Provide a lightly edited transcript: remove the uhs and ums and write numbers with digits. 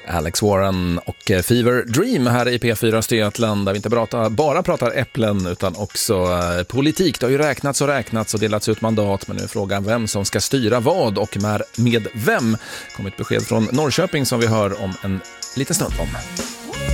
Alex Warren och Fever Dream här i P4 Östergötland, där vi inte bara pratar äpplen utan också politik. Det har ju räknats och delats ut mandat, men nu är frågan vem som ska styra vad och med vem. Kommer ett besked från Norrköping som vi hör om en liten stund om.